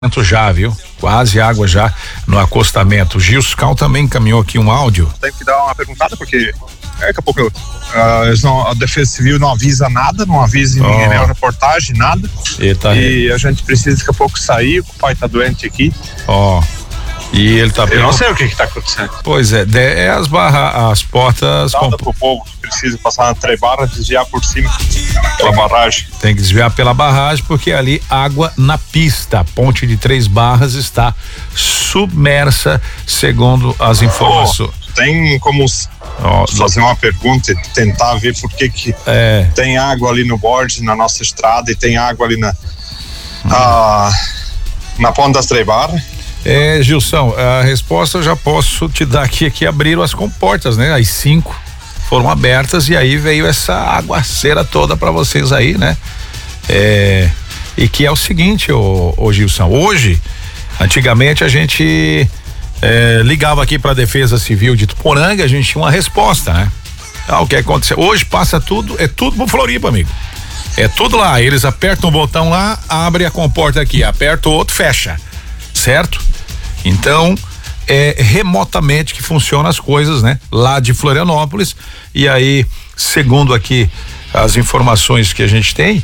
Já, viu? Quase água já no acostamento. O Gilson Cal também encaminhou aqui um áudio. Tem que dar uma perguntada, porque daqui a pouco a Defesa Civil não avisa nada, não avisa em nenhuma reportagem, nada. E a gente precisa daqui a pouco sair, o pai tá doente aqui. E ele tá... Eu não sei o que tá acontecendo. Pois é, as barras, as portas... Nada pro povo que precisa passar na Trebarra, desviar por cima pela barragem. Tem que desviar pela barragem, porque ali água na pista. A ponte de 3 barras está submersa, segundo as informações. Tem como fazer uma pergunta e tentar ver por que tem água ali no borde, na nossa estrada, e tem água ali na ponta das Trebarras? Gilson, a resposta eu já posso te dar aqui, que abriram as comportas, né? As 5 foram abertas e aí veio essa aguaceira toda para vocês aí, né? E que é o seguinte, ô Gilson, hoje, antigamente a gente ligava aqui para a Defesa Civil de Ituporanga, a gente tinha uma resposta, né? O que aconteceu? Hoje passa tudo, é tudo pro Floripa, amigo. É tudo lá, eles apertam o botão lá, abre a comporta aqui, aperta o outro, fecha. Certo? Então, remotamente que funcionam as coisas, né? Lá de Florianópolis. E aí, segundo aqui as informações que a gente tem,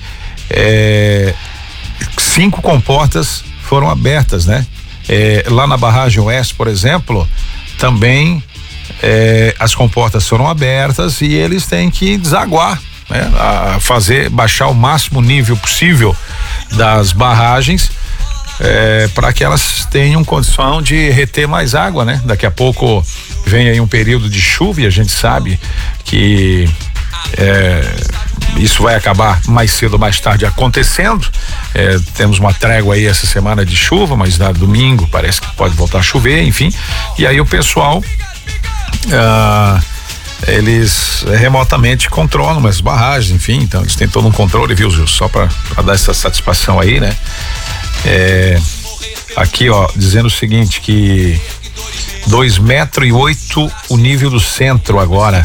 5 comportas foram abertas, né? Lá na barragem oeste, por exemplo, também as comportas foram abertas e eles têm que desaguar, né? Baixar o máximo nível possível das barragens, para que elas tenham condição de reter mais água, né? Daqui a pouco vem aí um período de chuva e a gente sabe que isso vai acabar mais cedo ou mais tarde acontecendo. Temos uma trégua aí essa semana de chuva, mas na domingo parece que pode voltar a chover, enfim. E aí o pessoal eles remotamente controlam as barragens, enfim, então eles têm todo um controle, viu, Gil? Só para dar essa satisfação aí, né? Aqui, ó, dizendo o seguinte, que 2,8 metros o nível do centro agora,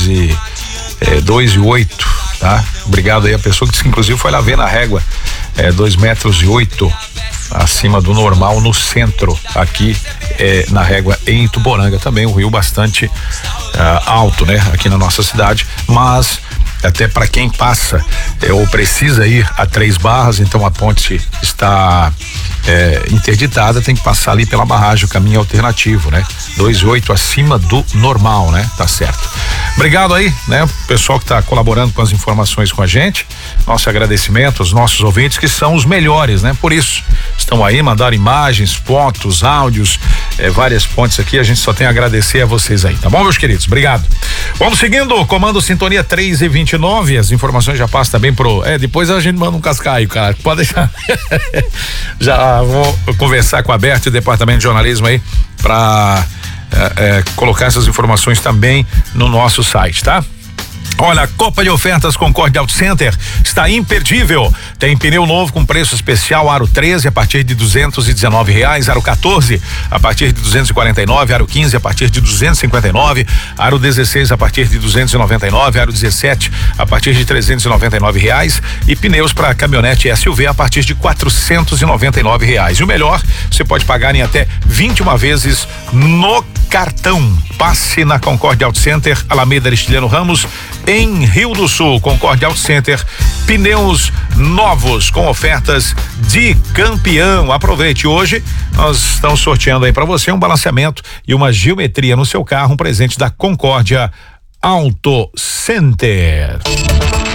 2,8, tá? Obrigado aí a pessoa que disse que inclusive foi lá ver na régua, 2,8 metros acima do normal no centro, aqui na régua em Ituporanga, também o rio bastante alto, né? Aqui na nossa cidade, mas até para quem passa ou precisa ir a 3 barras, então a ponte está interditada, tem que passar ali pela barragem, o caminho alternativo, né? 2,8 acima do normal, né? Tá certo. Obrigado aí, né? O pessoal que tá colaborando com as informações com a gente, nosso agradecimento aos nossos ouvintes, que são os melhores, né? Por isso, estão aí, mandaram imagens, fotos, áudios, várias pontes aqui, a gente só tem a agradecer a vocês aí, tá bom, meus queridos? Obrigado. Vamos seguindo, comando Sintonia 3:29, as informações já passam também depois a gente manda um cascaio, cara, pode deixar. Já vou conversar com a Berta e o departamento de jornalismo aí para colocar essas informações também no nosso site, tá? Olha, a Copa de Ofertas Concorde Auto Center está imperdível. Tem pneu novo com preço especial, aro 13 a partir de R$219, aro 14 a partir de 249, aro 15 a partir de 259, aro 16 a partir de 299, aro 17 a partir de R$399 e pneus para caminhonete SUV a partir de R$499. E o melhor, você pode pagar em até 21 vezes no cartão. Passe na Concorde Auto Center, Alameda Aristiliano Ramos, em Rio do Sul. Concorde Auto Center, pneus novos com ofertas de campeão. Aproveite, hoje nós estamos sorteando aí para você um balanceamento e uma geometria no seu carro, um presente da Concórdia Auto Center.